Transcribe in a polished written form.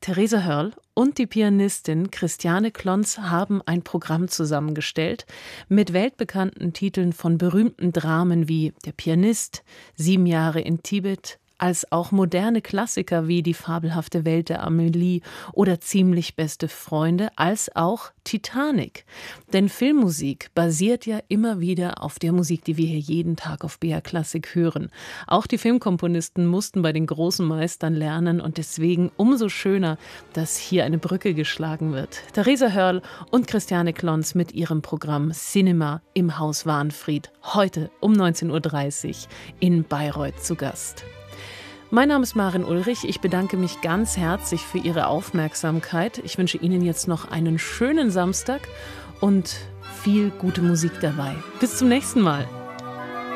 Therese Hörl und die Pianistin Christiane Klotz haben ein Programm zusammengestellt mit weltbekannten Titeln von berühmten Dramen wie Der Pianist, 7 Jahre in Tibet, als auch moderne Klassiker wie Die fabelhafte Welt der Amelie oder Ziemlich beste Freunde, als auch Titanic. Denn Filmmusik basiert ja immer wieder auf der Musik, die wir hier jeden Tag auf BR Klassik hören. Auch die Filmkomponisten mussten bei den großen Meistern lernen und deswegen umso schöner, dass hier eine Brücke geschlagen wird. Therese Hörl und Christiane Klotz mit ihrem Programm Cinema im Haus Wahnfried, heute um 19.30 Uhr in Bayreuth zu Gast. Mein Name ist Maren Ulrich. Ich bedanke mich ganz herzlich für Ihre Aufmerksamkeit. Ich wünsche Ihnen jetzt noch einen schönen Samstag und viel gute Musik dabei. Bis zum nächsten Mal.